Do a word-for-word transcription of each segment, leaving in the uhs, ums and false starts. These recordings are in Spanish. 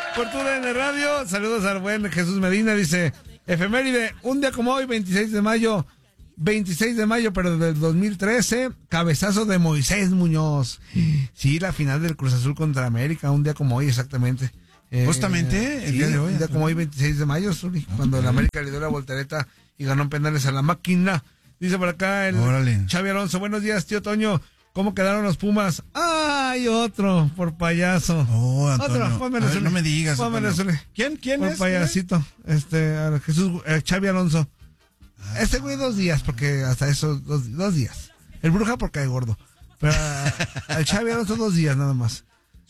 por tu D N Radio. Saludos al buen Jesús Medina, dice, efeméride, un día como hoy, veintiséis de mayo, veintiséis de mayo, pero del dos mil trece, cabezazo de Moisés Muñoz. Sí, la final del Cruz Azul contra América, un día como hoy exactamente. Eh, Justamente el sí, día de hoy. Un día como hoy, veintiséis de mayo, Zuli, Ah, cuando okay. el América le dio la voltereta y ganó en penales a la máquina. Dice por acá el Órale. Xavi Alonso, buenos días, tío Toño. ¿Cómo quedaron los Pumas? ¡Ay, otro! Por payaso. Oh, Antonio. Otro, pónmelo, A ver, Zuli. no me digas, Pónmelo, Antonio. Zuli. ¿Quién? ¿Quién Por es? payasito. Este, a Jesús, eh, Xavi Alonso. Ah. Este güey dos días, porque hasta eso, dos, dos días. El Bruja porque cae gordo. Pero al Xavi Alonso dos días nada más.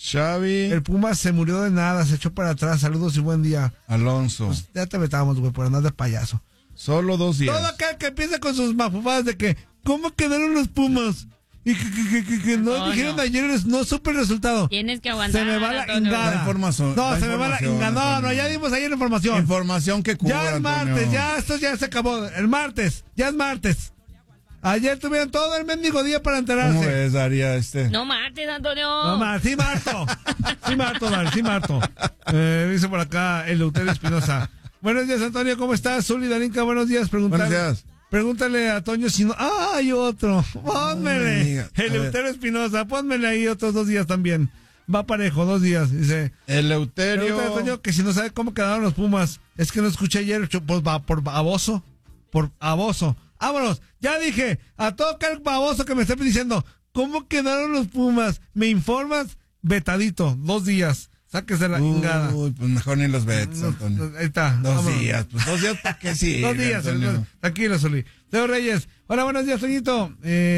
Xavi El Puma se murió de nada, se echó para atrás. Saludos y buen día. Alonso. Pues ya te vetamos, güey, por andar de payaso. Solo dos días. Todo aquel que empieza con sus mafufadas de que, ¿cómo quedaron los Pumas? Y que, que, que, que, que no Antonio. dijeron ayer, no supe el resultado. Tienes que aguantar. Se me va la Antonio. ingada. Da información, No, da se me va la información, ingada. No, no, Antonio. ya dimos ayer la información. Información que cubra, Ya es Antonio. martes, ya esto ya se acabó. El martes, ya es martes. Ayer tuvieron todo el mendigo día para enterarse. ¿Cómo ves, Daría, este? No mates, Antonio. No más, sí marto. Sí marto, Dar, sí marto. Eh, dice por acá el Eleuterio Espinosa. Buenos días, Antonio, ¿cómo estás? Zuli Darinka, buenos días. Pregúntale, Buenos días. Pregúntale a Toño si no... ¡Ah, hay otro! Pónmele. No me digas. A Eleuterio Espinosa, pónmele ahí otros dos días también. Va parejo, dos días, dice. Eleuterio. Pregúntale a Toño que si no sabe cómo quedaron los Pumas. Es que no escuché ayer, por, por, por baboso. Por baboso. Vámonos, ya dije, a todo aquel baboso que me esté diciendo, ¿cómo quedaron los Pumas? ¿Me informas? Vetadito, dos días. Sáquese la ingada. Uy, pues mejor ni los betes, Antonio. Ahí está. Dos vámonos. días, pues dos días, ¿para qué sí? Dos días, Antonio? tranquilo, Zuli. Leo Reyes, hola, buenos días, Toñito.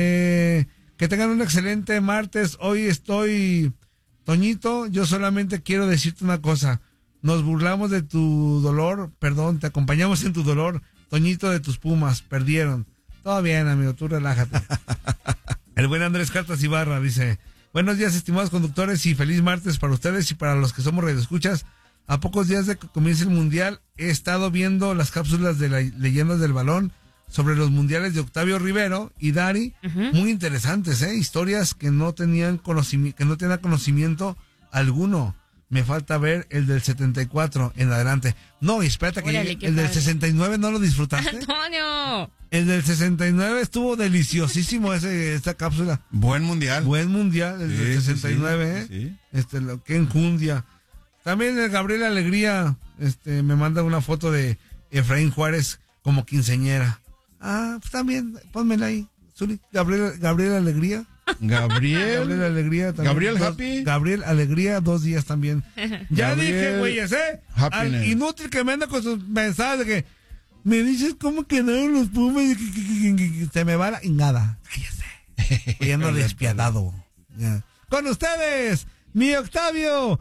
Eh, que tengan un excelente martes. Hoy estoy, Toñito, yo solamente quiero decirte una cosa. Nos burlamos de tu dolor, perdón, te acompañamos en tu dolor. Toñito, de tus Pumas, perdieron. Todo bien, amigo, tú relájate. El buen Andrés Cartas Ibarra dice, buenos días, estimados conductores, y feliz martes para ustedes y para los que somos radioescuchas. A pocos días de que comience el Mundial, he estado viendo las cápsulas de la Leyendas del Balón sobre los mundiales de Octavio Rivero y Dari, Ujú. muy interesantes, ¿eh? Historias que no tenían conocimiento, que no tenían conocimiento alguno. Me falta ver el del setenta y cuatro en adelante. No, y espérate que Órale, llegue- qué el del padre. sesenta y nueve no lo disfrutaste. Antonio. El del sesenta y nueve estuvo deliciosísimo ese esta cápsula. Buen mundial. Buen mundial, el Sí, del sí, sesenta y nueve, sí, ¿eh? sí. Este, lo que enjundia. También el Gabriel Alegría, este, me manda una foto de Efraín Juárez como quinceñera. Ah, pues también, pónmela ahí, Zuli. Gabriel, Gabriel Alegría. Gabriel. Gabriel Alegría también. Gabriel Dos- Happy. Gabriel Alegría, dos días también. Ya Gabriel dije, güeyes, ¿eh? Al Happiness. inútil que me anda con sus mensajes de que me dices cómo quedaron los Pumas y que- que- que- que- que se me va la ingada. Cállese. Voy ando despiadado. Ya. Con ustedes, mi Octavio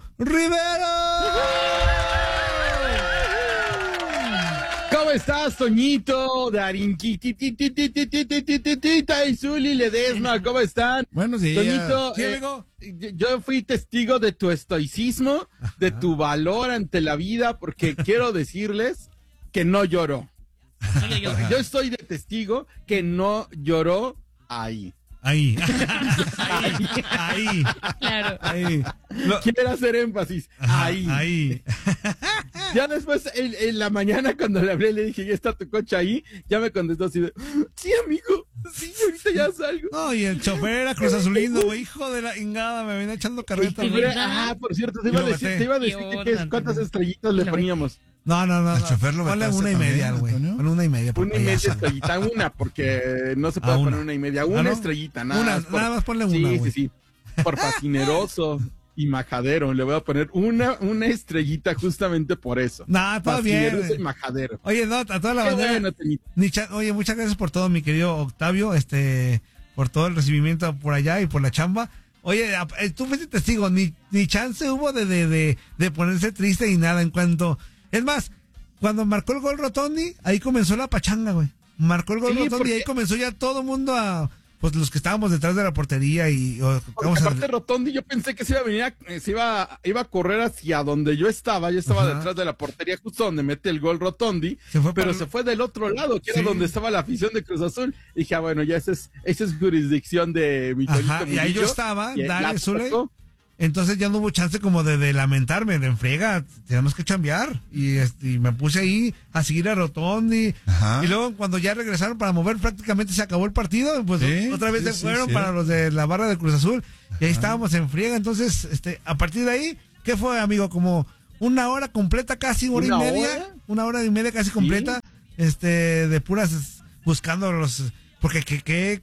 Rivero. ¿Cómo estás, Toñito? Darinquititititititititita y Zuli Ledesma, ¿cómo están? Buenos días. Toñito, ¿Sí, eh, amigo? yo fui testigo de tu estoicismo, de tu valor ante la vida, porque quiero decirles que no lloró. Oye, yo- Yo estoy de testigo que no lloró ahí. Ahí. Ahí. Ahí. Claro. Ahí. Lo- Quiero hacer énfasis. Ajá, Ahí. Ahí. Ya después, en, en la mañana, cuando le hablé, le dije, ¿ya está tu coche ahí? Ya me contestó así de, sí, amigo, sí, ahorita ya salgo. No, y el chofer era Cruz Azulino, güey, hijo de la ingada, me venía echando carreta. Y güey. fue- ah, por cierto, te iba a Y lo decir, maté. te iba a decir Qué que- onda, que- cuántas Antonio. estrellitas le Lo poníamos. No, no, no. ¿Al no. chofer lo Ponle vetaste una y también, media, güey. Antonio? Ponle una y media. por Una y media payasa. estrellita, una, porque no se puede Ah, poner una. una y media, Ah, una ¿no? estrellita, nada Una, más. por- nada más ponle sí, una, sí, güey. sí, por fascineroso y majadero, le voy a poner una, una estrellita justamente por eso. Nah, todo bien. Fascineroso y güey. majadero. Oye, no, a toda la Qué bandera. bueno, Toñito. Ni cha- Oye, muchas gracias por todo, mi querido Octavio, este, por todo el recibimiento por allá y por la chamba. Oye, a- eh, tú fuiste testigo, ni, ni chance hubo de, de, de, de ponerse triste y nada en cuanto... Es más, cuando marcó el gol Rotondi, ahí comenzó la pachanga, güey. Marcó el gol Sí, Rotondi porque- y ahí comenzó ya todo el mundo a... Pues los que estábamos detrás de la portería y... o- Porque vamos a- aparte Rotondi, yo pensé que se iba a venir, a- eh, se iba, iba a correr hacia donde yo estaba. Yo estaba Ajá. detrás de la portería, justo donde mete el gol Rotondi, Se fue pero para- se fue del otro lado, que Sí. era donde estaba la afición de Cruz Azul. Y dije, ah, bueno, ya esa es, esa es jurisdicción de mi Toñito Ajá, y ahí yo Murillo. estaba, Y dale, la Zule. tocó. Entonces ya no hubo chance como de, de lamentarme, de enfriega, tenemos que chambear. Y, este, y me puse ahí a seguir a Rotondi. Ajá. Y luego cuando ya regresaron para mover, prácticamente se acabó el partido. Pues Sí, otra vez sí, se sí, fueron sí. para los de la barra de Cruz Azul. Y ahí estábamos en friega. Entonces, este, a partir de ahí, ¿qué fue, amigo? Como una hora completa, casi hora y ¿Una media. hora? Una hora y media casi completa. Este, de puras, buscando los, porque que, que,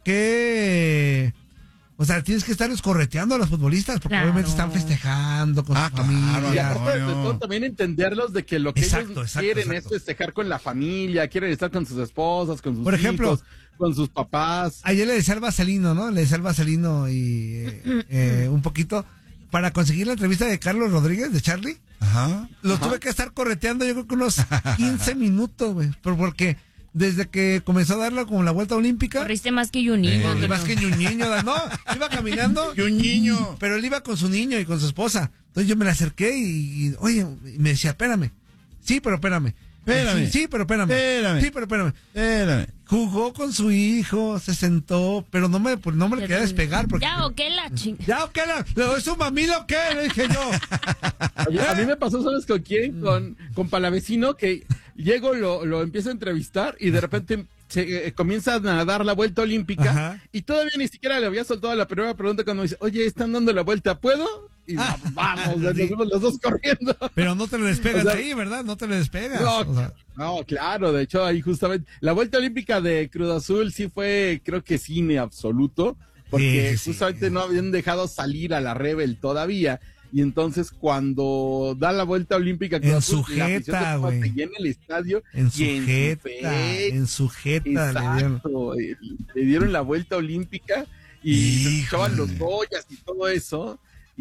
que, o sea, tienes que estarlos correteando a los futbolistas, porque Claro. obviamente están festejando con Ah, su claro, familia. Y aparte de Antonio. todo, también entenderlos de que lo que Exacto, ellos exacto, quieren exacto. es festejar con la familia, quieren estar con sus esposas, con sus Por ejemplo, hijos, con sus papás. Ayer le decía al Vaselino, ¿no? Le decía al Vaselino y eh, eh, un poquito, para conseguir la entrevista de Carlos Rodríguez, de Charlie, Ajá. lo tuve que estar correteando yo creo que unos quince minutos, güey, por- porque desde que comenzó a darla como la vuelta olímpica, Corriste más que un niño. Eh, Antonio. más que un niño, no, iba caminando. Y un niño. Pero él iba con su niño y con su esposa. Entonces yo me le acerqué y, y, oye, y me decía, espérame. Sí, pero espérame. Espérame. Sí, sí, pero espérame. Espérame. Sí, pero espérame. Espérame. Jugó con su hijo, se sentó, pero no me, pues, no me le Ya quería te- despegar. Porque, Ya, o qué la ching... ¿Ya o qué? La, ¿le doy su mamila o qué? Le dije yo. Oye, a mí me pasó, ¿sabes con quién? Con, con Palavecino, que llego, lo, lo empiezo a entrevistar y de repente se, eh, comienzan a dar la vuelta olímpica Ajá. y todavía ni siquiera le había soltado la primera pregunta cuando me dice, oye, ¿están dando la vuelta? ¿Puedo? Y Ah. vamos, nos Sí. fuimos los dos corriendo. Pero no te le despegas O sea, de ahí, ¿verdad? No te le despegas. No, O sea, no, claro, de hecho ahí justamente la vuelta olímpica de Cruz Azul sí fue, creo que cine absoluto, porque Sí, sí, sí. justamente no habían dejado salir a la Rebel todavía. Y entonces cuando da la vuelta olímpica Cruz En Azul, sujeta, la afición de Pumas güey. se llena el estadio en y sujeta, fe- en sujeta le dieron. Exacto, eh, le dieron la vuelta olímpica y se escuchaban Híjole. los Goyas y todo eso.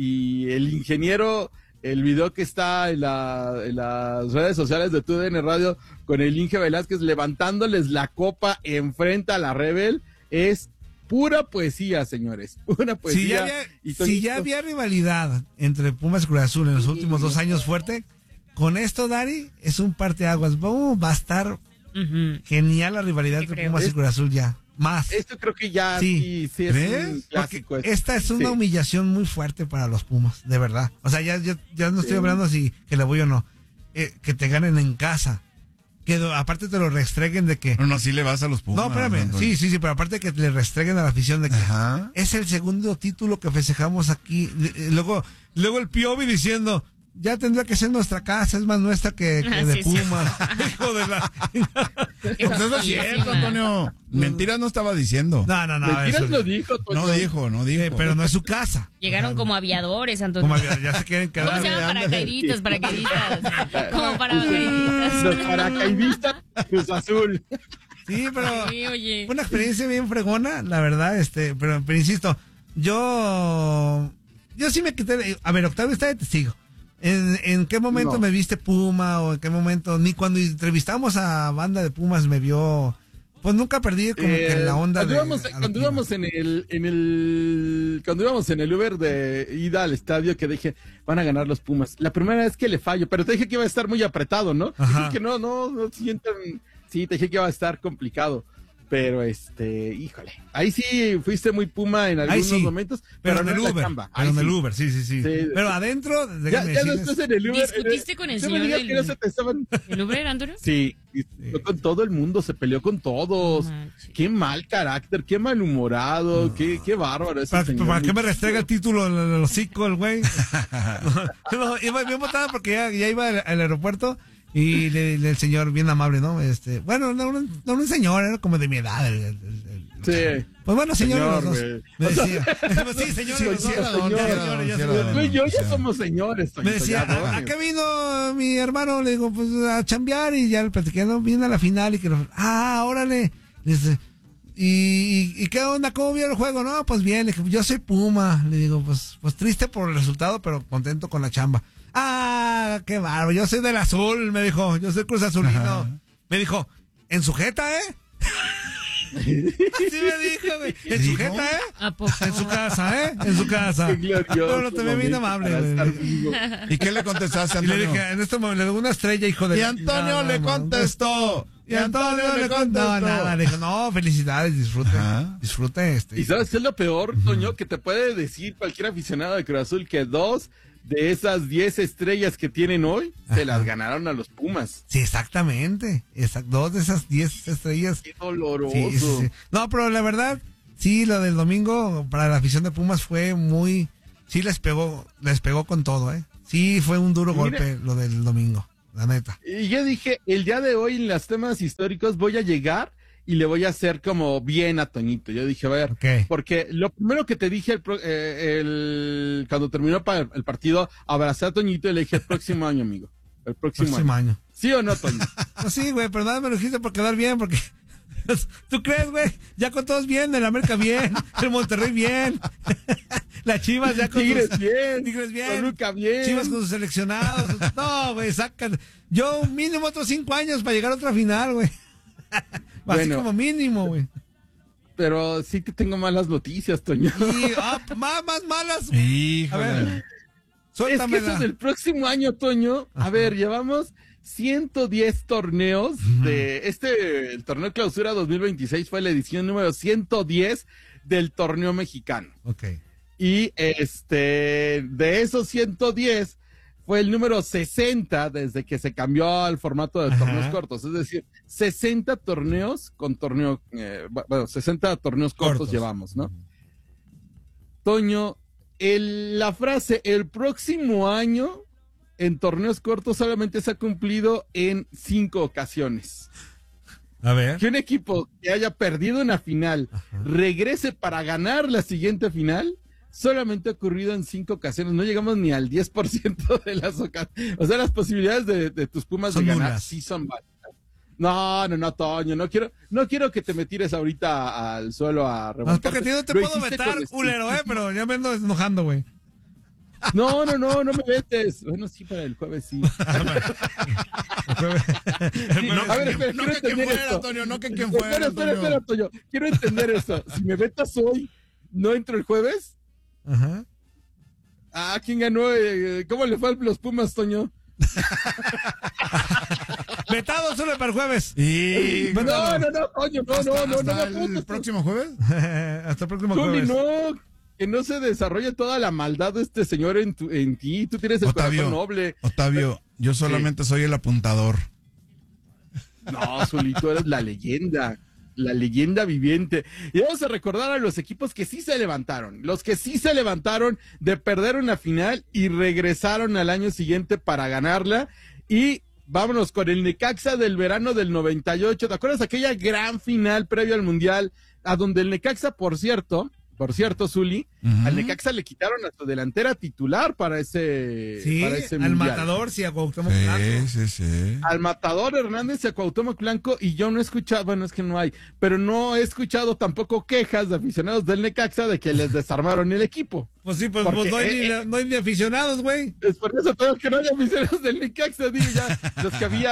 Y el ingeniero, el video que está en, la- en las redes sociales de T U D N Radio con el Inge Velázquez levantándoles la copa enfrente a la Rebel, es pura poesía, señores. Pura poesía. Si ya, había, Y si Toñito- ya había rivalidad entre Pumas y Cruz Azul en los últimos dos años fuerte, con esto, Dari, es un parteaguas. Uh, va a estar Ujú. genial la rivalidad Sí, entre creo. Pumas y Es- Cruz Azul ya. Más. Esto creo que ya Sí. sí, sí, es ¿Ves? un clásico. Porque esta es una Sí. humillación muy fuerte para los Pumas, de verdad. O sea, ya, ya, ya no estoy Sí. hablando si que le voy o no. Eh, que te ganen en casa. Que do- aparte te lo restreguen de que... No, no, sí le vas a los Pumas. No, espérame. Antonio. Sí, sí, sí, pero aparte que le restreguen a la afición de que Ajá. es el segundo título que festejamos aquí. Eh, Luego, luego el Piovi diciendo, ya tendría que ser nuestra casa, es más nuestra que, que Ah, de sí, sí. Pumas. Hijo de la... Pues eso es cierto, Antonio. Mentiras no estaba diciendo. No, no, no. Mentiras eso- lo dijo, Toño. No dijo, no dijo. eh, pero no es su casa. Llegaron como aviadores, Antonio. Como ya, ya se quieren ¿Cómo quedar. se llama? ándale. Paracaidistas, paracaidistas. Como paracaidistas. Los paracaidistas Cruz Azul. Sí, pero... Sí, oye. Fue una experiencia bien fregona, la verdad, este, pero, pero insisto, yo, yo sí me quité, de- a ver, Octavio está de testigo. ¿En, en qué momento No. me viste Puma o en qué momento, ni cuando entrevistamos a banda de Pumas me vio, pues nunca perdí como que Eh, la onda cuando de... íbamos, a lo cuando que íbamos en el, en el, cuando íbamos en el Uber de ida al estadio, que dije, van a ganar los Pumas. La primera vez que le fallo, pero te dije que iba a estar muy apretado, ¿no? Ajá. Dije que no, no, no sientan, sí, te dije que iba a estar complicado. Pero este, híjole, ahí sí fuiste muy Puma en Ahí algunos sí, momentos, pero, pero, en no el en la Uber, chamba. pero Ahí en el sí. Uber, sí, sí, sí. Sí. Pero adentro, Ya, déjame ya decirles- después en el Uber. ¿Discutiste en con el no me señor digas del- que no se te estaban. ¿El Uber, Antonio? Sí, y se peleó con todo el mundo, se peleó con todos. No manches. Qué mal carácter, qué malhumorado, qué, qué bárbaro ese ¿Para, señor. para qué me restrega el título en el hocico el güey? No, iba bien botada porque ya, ya iba al, al aeropuerto y le- le- el señor bien amable, ¿no? Este, bueno, no, no, no un señor, era como de mi edad. el- el- el- el- Sí. Pues bueno, señor, Señor, los dos. güey. Me decía. Pues sí, señor, Sí, los dos. sí era don, Señor, sí era señor, don, ya sí se era lo- don. Tú y yo ya Sí. somos señores. Me Toñito, decía, ya, ¿a, ¿no? a qué vino mi hermano? Le digo, pues a chambear y ya le platiqué, no, viene a la final y que lo- ah, órale. Dice, ¿y, y, y qué onda? ¿Cómo vio el juego? No, pues bien, le dije, yo soy Puma. Le digo, pues, pues triste por el resultado, pero contento con la chamba. Ah, qué bárbaro, yo soy del azul, me dijo, yo soy Cruz Azulino. Ajá. Me dijo, en sujeta, ¿eh? Así me dijo, güey. En ¿Dijo? sujeta, ¿eh? ¿A poco? En su casa, ¿eh? En su casa. Qué glorioso Pero lo tomé bien momento amable, para güey. estar vivo. ¿Y qué le contestaste, Y le Antonio? dije, en este momento le doy una estrella, hijo de... Y Antonio No, no, le no, contestó. Y Antonio le contó nada. Le dijo, no, felicidades, disfrute. Ajá. Disfrute este. ¿Y sabes qué es lo peor, Toño? Que te puede decir cualquier aficionado de Cruz Azul que dos de esas diez estrellas que tienen hoy se las ganaron a los Pumas. Sí, exactamente. Exact- dos de esas diez estrellas. Qué doloroso. Sí, sí, sí. No, pero la verdad, sí, lo del domingo para la afición de Pumas fue muy... Sí, les pegó, les pegó con todo, ¿eh? Sí, fue un duro Mira. golpe lo del domingo, la neta. Y yo dije, el día de hoy en los temas históricos voy a llegar y le voy a hacer como bien a Toñito. Yo dije, a ver, Ok. porque lo primero que te dije el, pro- eh, el- cuando terminó pa- el partido, abracé a Toñito y le dije, el próximo año, amigo. El próximo, Próximo año. año. ¿Sí o no, Toño? No, sí, güey, pero nada me lo dijiste por quedar bien, porque... ¿Tú crees, güey? Ya con todos bien, el América bien, el Monterrey bien, las Chivas ya con Tigres sus... bien, Tigres bien, Toluca bien. Chivas con sus seleccionados. No, güey, sacan... Yo mínimo otros cinco años para llegar a otra final, güey. Así Bueno. como mínimo, güey. Pero sí que tengo malas noticias, Toño. Y ah, más, más malas. A Híjole. ver, Es que suéltamela. eso del próximo año, Toño, a ver, llevamos ciento diez torneos de este, el torneo clausura dos mil veintiséis fue la edición número ciento diez del torneo mexicano. Ok. Y este, de esos ciento diez fue el número sesenta desde que se cambió al formato de Ajá. torneos cortos. Es decir, sesenta torneos con torneo, eh, bueno, sesenta torneos cortos, Cortos. llevamos, ¿no? Toño, el- la frase el próximo año en torneos cortos solamente se ha cumplido en cinco ocasiones. A ver. Que un equipo que haya perdido una final regrese para ganar la siguiente final, solamente ha ocurrido en cinco ocasiones. No llegamos ni al diez por ciento de las ocasiones. O sea, las posibilidades de, de tus Pumas Son de ganar nulas. sí son bajas. No, no, no, Toño, no quiero, no quiero que te me tires ahorita al suelo a Más remontarte. porque a ti no te Lo puedo hiciste vetar, con culero, eh, estilo. pero ya me ando enojando, güey. No, no, no, no me vetes. Bueno, sí, para el jueves sí. Sí, No, a ver, espera, no quiero que quien entender fuera, esto. Antonio, no que quien Espera, fuera, espera, espera, Antonio. Toño. Quiero entender eso. Si me vetas hoy, ¿no entro el jueves? Ajá. Ah, ¿quién ganó? Eh, ¿Cómo le fue a los Pumas, Toño? Vetado solo para el jueves. Y... No, no, no, Toño, no, hasta- no, no, no, hasta me apuntes, el próximo jueves. Hasta el próximo Tony, jueves. no, que no se desarrolle toda la maldad de este señor en, tu, en ti. Tú tienes el Octavio, corazón noble. Octavio, yo solamente soy el apuntador. No, Zulito, eres la leyenda. La leyenda viviente. Y vamos a recordar a los equipos que sí se levantaron. Los que sí se levantaron de perder una final y regresaron al año siguiente para ganarla. Y vámonos con el Necaxa del verano del noventa y ocho. ¿Te acuerdas aquella gran final previo al Mundial? A donde el Necaxa, por cierto, por cierto, Zuli, Ujú. al Necaxa le quitaron a su delantera titular para ese, Sí, para ese al Mundial. matador, sí, a Cuauhtémoc Blanco. Sí, sí, sí. Al matador Hernández y a Cuauhtémoc Blanco, y yo no he escuchado, bueno, es que no hay, pero no he escuchado tampoco quejas de aficionados del Necaxa de que les desarmaron el equipo. Pues sí, pues, Porque, pues no, hay eh, ni, no hay ni aficionados, güey. Es por eso tengo que no hay aficionados del Necaxa, digo ya, los que había.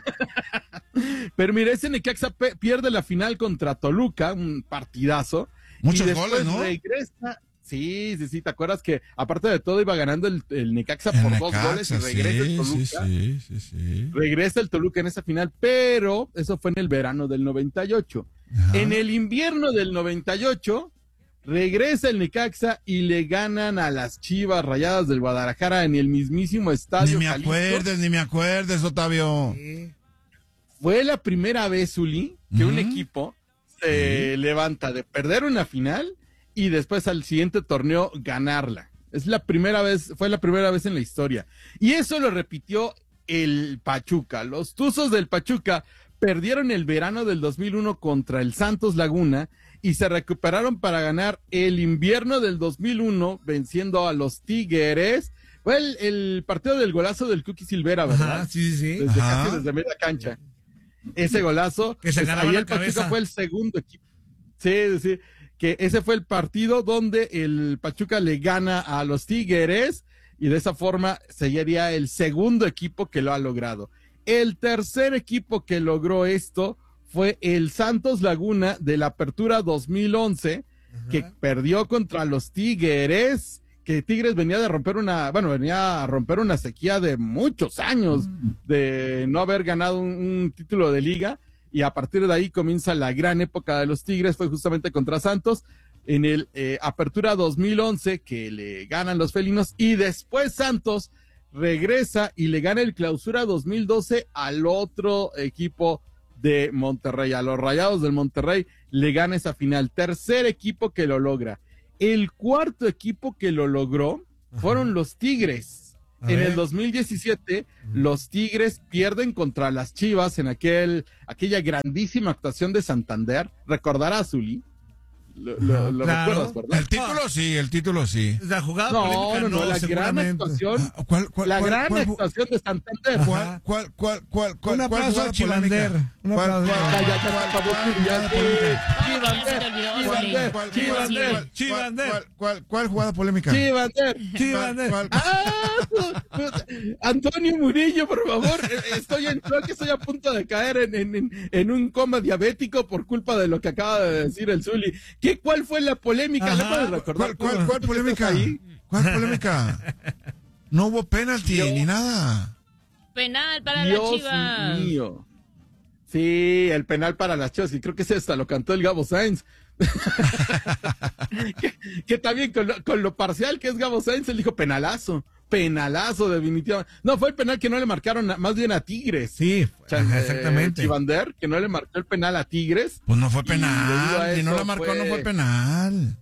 Pero mira, ese Necaxa pe- pierde la final contra Toluca, un partidazo. Muchos y después goles, ¿no? regresa. Sí, sí, sí, ¿te acuerdas que aparte de todo iba ganando el, el Necaxa El por dos Necaxa, goles y regresa el sí, Toluca? sí, sí, sí, sí. Regresa el Toluca en esa final, pero eso fue en el verano del noventa y ocho. Ajá. En el invierno del noventa y ocho, regresa el Necaxa y le ganan a las Chivas Rayadas del Guadalajara en el mismísimo estadio. Ni me Jalisco. acuerdes, ni me acuerdes, Octavio. Sí. Fue la primera vez, Zuli, que un Ujú. equipo se levanta de perder una final y después al siguiente torneo ganarla. Es la primera vez, fue la primera vez en la historia. Y eso lo repitió el Pachuca. Los Tuzos del Pachuca perdieron el verano del dos mil uno contra el Santos Laguna y se recuperaron para ganar el invierno del dos mil uno venciendo a los Tigres. Fue el, el partido del golazo del Cookie Silvera, ¿verdad? Ajá, sí, sí, sí. Desde Ajá. casi desde media cancha. Ese golazo, Que se pues, ganaba ahí la el Pachuca cabeza. fue el segundo equipo. Sí, sí, que ese fue el partido donde el Pachuca le gana a los Tigres y de esa forma sería el segundo equipo que lo ha logrado. El tercer equipo que logró esto fue el Santos Laguna de la Apertura dos mil once, que perdió contra los Tigres, que Tigres venía de romper una, bueno, venía a romper una sequía de muchos años de no haber ganado un, un título de liga y a partir de ahí comienza la gran época de los Tigres, fue justamente contra Santos, en el eh, Apertura dos mil once, que le ganan los felinos, y después Santos regresa y le gana el Clausura dos mil doce al otro equipo de Monterrey, a los Rayados del Monterrey, le gana esa final, tercer equipo que lo logra. El cuarto equipo que lo logró fueron Ajá. los Tigres. A en ver. el dos mil diecisiete, los Tigres pierden contra las Chivas en aquel, aquella grandísima actuación de Santander. ¿Recordarás, Zuli? Lo, lo, lo claro. recuerdas, ¿verdad? El título sí, el título sí. La jugada no, polémica, no, no, no, la gran actuación. Ah, ¿cuál, cuál, la cuál, gran cuál, actuación de Santander. ¿Cuál, cuál, cuál, cuál, cuál, un aplauso cuál a Chivander. Un aplauso. Chivander. ¿Cuál, cuál jugada polémica? Chivander. Chivander. Antonio Murillo, por favor. Estoy en shock, estoy a punto de caer en, en, en un coma diabético por culpa de lo que acaba de decir el Zuli. ¿Qué, ¿Cuál fue la polémica? ¿Le puedes recordar? ¿Cuál, cuál, cuál polémica? ¿Cuál polémica? No hubo penalti Dios. ni nada. Penal para Dios las Chivas. Mío. Sí, el penal para las Chivas, y creo que ese hasta lo cantó el Gabo Sainz. que, que también con lo, con lo parcial que es Gabo Sainz, él dijo penalazo. Penalazo, definitivamente. No, fue el penal que no le marcaron, a, más bien a Tigres. Sí, o sea, exactamente. Eh, Chivander, que no le marcó el penal a Tigres. Pues no fue penal. Si no la marcó, fue... no fue penal.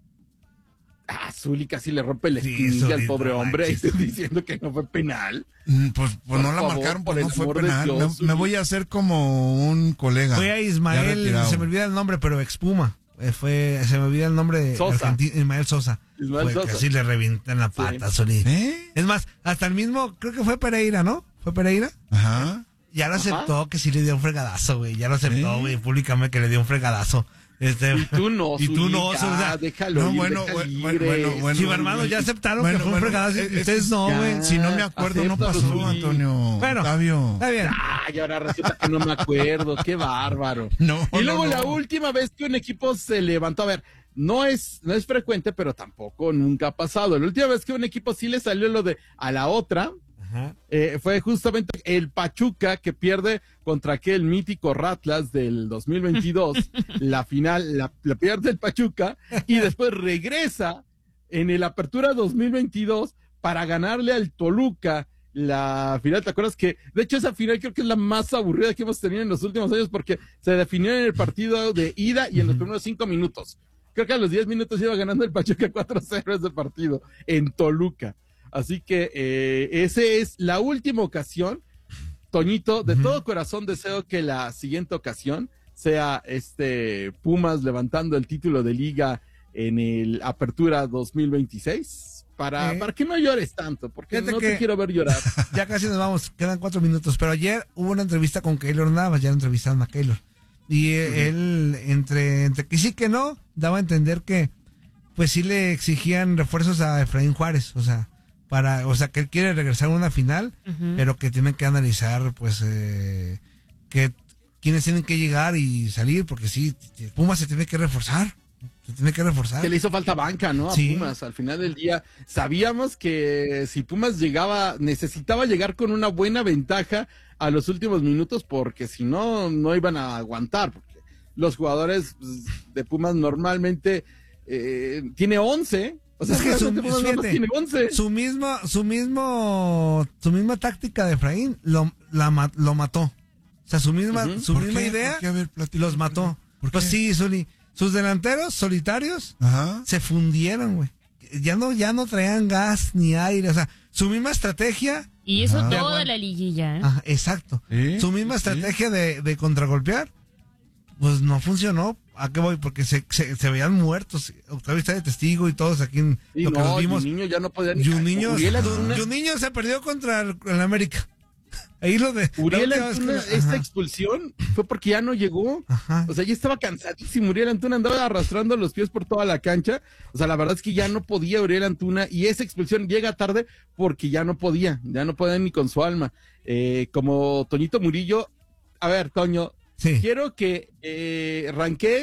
Ah, Zuli casi le rompe el espinilla sí, al pobre hombre y estoy diciendo que no fue penal. Pues, pues por no la favor, marcaron, pues no fue de penal. Dios, me, me voy a hacer como un colega. Fue a Ismael, se me olvida el nombre, pero expuma. Fue, se me olvida el nombre de Argentina, Ismael Sosa. Ismael fue, Sosa. Casi le revientan la pata, sí. Zuli. ¿Eh? Es más, hasta el mismo, creo que fue Pereira, ¿no? ¿Fue Pereira? Ajá. Ya lo aceptó Ajá. que sí le dio un fregadazo, güey. Ya lo aceptó, güey, ¿Eh? públicamente que le dio un fregadazo. Este, y tú no, y tú no, ya, o sea, déjalo no, ir, bueno, déjalo bueno, bueno, bueno, sí, hermano, ya aceptaron bueno, que fue un bueno, fregadazo. es, Ustedes no, güey. Si no me acuerdo, no pasó, Zuli. Antonio. Bueno, Octavio. Está bien. Ay, ahora resulta que no me acuerdo. Qué bárbaro. No, y luego no, no. la última vez que un equipo se levantó, a ver, no es, no es frecuente, pero tampoco nunca ha pasado. La última vez que un equipo sí le salió lo de a la otra, eh, fue justamente el Pachuca, que pierde contra aquel mítico Ratlas del dos mil veintidós. La final la, la pierde el Pachuca y después regresa en el Apertura dos mil veintidós para ganarle al Toluca la final. ¿Te acuerdas que, de hecho, esa final creo que es la más aburrida que hemos tenido en los últimos años, porque se definió en el partido de ida y en los primeros cinco minutos? Creo que a los diez minutos iba ganando el Pachuca cuatro cero ese partido en Toluca. Así que eh, esa es la última ocasión. Toñito, de uh-huh. todo corazón deseo que la siguiente ocasión sea este Pumas levantando el título de liga en el Apertura dos mil veintiséis. Para, ¿Eh? para que no llores tanto, porque Fíjate no te quiero ver llorar. Ya casi nos vamos, quedan cuatro minutos. Pero ayer hubo una entrevista con Keylor Navas, ya lo entrevistaron a Keylor. Y uh-huh. él, entre, entre que sí que no, daba a entender que pues sí le exigían refuerzos a Efraín Juárez, o sea, para, o sea, que él quiere regresar a una final, uh-huh. pero que tienen que analizar, pues, eh, que quiénes tienen que llegar y salir, porque sí, Pumas se tiene que reforzar, se tiene que reforzar. Que le hizo falta banca, ¿no? A sí. Pumas, al final del día, sabíamos que si Pumas llegaba, necesitaba llegar con una buena ventaja a los últimos minutos, porque si no, no iban a aguantar, porque los jugadores de Pumas normalmente eh, tiene once. O sea, es que su, fíjate, tiene once. su mismo, su mismo, su misma táctica de Efraín lo, la, lo mató. O sea, su misma, uh-huh. su misma qué? idea ver, los mató. Pues sí, Zuli, sus delanteros solitarios Ajá. se fundieron, güey. Ya no, ya no traían gas ni aire, o sea, su misma estrategia. Y eso Ajá. toda la liguilla, ¿eh? Ajá, exacto. ¿Sí? Su misma ¿Sí? estrategia de, de contragolpear, pues no funcionó. ¿A qué voy? Porque se, se, se veían muertos. Octavio está de testigo y todos aquí en sí, lo que no, nos vimos. Y un niño ya no podía ni... Y un niño, y un niño se perdió contra el, el América. Ahí lo de... Uriel Antuna, que... esta expulsión fue porque ya no llegó. Ajá. O sea, ya estaba cansadísimo. Uriel Antuna andaba arrastrando los pies por toda la cancha. O sea, la verdad es que ya no podía Uriel Antuna. Y esa expulsión llega tarde porque ya no podía. Ya no podía ni con su alma. Eh, como Toñito Murillo. A ver, Toño. Sí. Quiero que eh, ranquees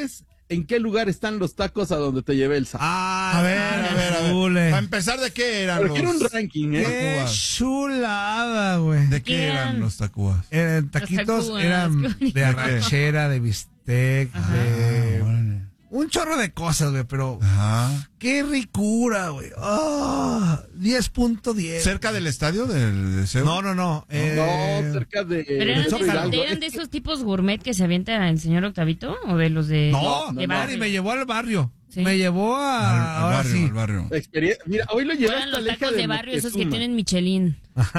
¿en qué lugar están los tacos a donde te llevé el sábado? Ah, A ver, a ver, a ver. chule. Para empezar, ¿de qué eran Pero los quiero un ranking, ¿eh? Qué Tacubas? chulada, güey. ¿De qué ¿Qué eran eran? los tacubas? Eran taquitos, tacubas, eran qué bonito. de arrachera, de bistec, Ajá. de... Ah, órale. Un chorro de cosas, güey, pero... Ajá. ¡Qué ricura, güey! ¡Ah! diez punto diez. ¿Cerca del estadio del deseo? No, no, no. eh, No, cerca de... ¿Pero de eran, de, Zócalo. esos- eran de esos tipos gourmet que se avienta el señor Octavito? ¿O de los de, No, de no, barrio? y me llevó al barrio. Sí. Me llevó a... Al, al ahora barrio, sí. al barrio. Experien- Mira, hoy lo llevé Eran hasta los la hija tacos de de barrio, esos que Moctezuma. tienen Michelin.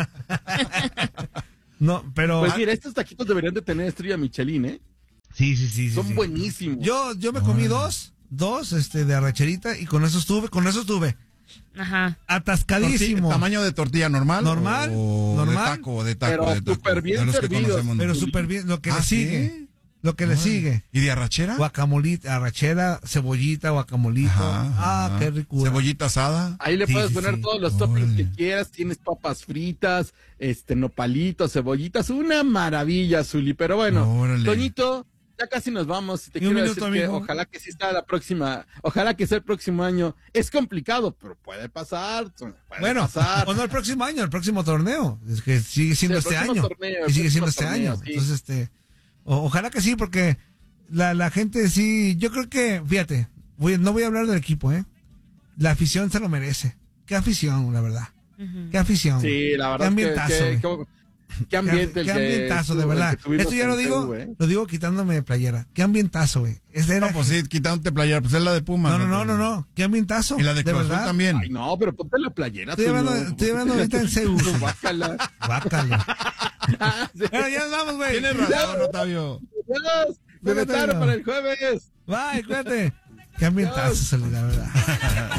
No, pero... Pues mira, estos taquitos deberían de tener estrella Michelin, ¿eh? sí, sí, sí. sí, Son sí. buenísimos. Yo, yo me comí dos, dos, este, de arracherita y con eso estuve, con eso estuve Ajá. atascadísimo. Torti- ¿Tamaño de tortilla normal? Normal, o normal. De taco, de taco, Pero de taco. súper bien de los que servidos. conocemos Pero nosotros. súper bien, lo que Ah, le ¿sí? sigue. Lo que le Órale. sigue. ¿Y de arrachera? Guacamolita, arrachera, cebollita, guacamolito. Ajá, ah, ajá. qué ricura. Cebollita asada. Ahí le Sí, puedes sí, poner sí. todos los toppings Órale. que quieras. Tienes papas fritas, este, nopalitos, cebollitas. Una maravilla, Zuli. Pero bueno, Órale. Toñito, ya casi nos vamos. Te Y un quiero minuto, decir que amigo. ojalá que sí está la próxima, ojalá que sea el próximo año. Es complicado, pero puede pasar. Puede Bueno, pasar. o no el próximo año, el próximo torneo. Es que sigue siendo Sí, el este próximo año. torneo, el y sigue siendo próximo este torneo, año. sí. Entonces, este, o- ojalá que sí, porque la, la gente sí, yo creo que, fíjate, voy, no voy a hablar del equipo, ¿eh? La afición se lo merece. Qué afición, la verdad. Ujú. Qué afición. Sí, la Qué verdad. ambientazo, que, güey. que- que- qué ambiente Qué, el qué que ambientazo, de estuvo- el verdad. que tuvimos Esto ya en lo C digo, U, ¿eh? lo digo quitándome de playera. Qué ambientazo, güey. Esa era... No, pues sí, quitándote playera. Pues es la de Puma. no, no, no, no, no. Qué ambientazo. Y la de Cruz Azul verdad. también. Ay, no, pero ponte la playera. Estoy tú, hablando, no. estoy hablando ahorita en C U. Guácala. Bácalo. Sí. Bueno, ya nos vamos, güey. Tienes razón, Octavio. Dios, me Cuídate, vetaron amigo. para el jueves. Bye, cuídate. Qué ambientazo, Solid, la verdad.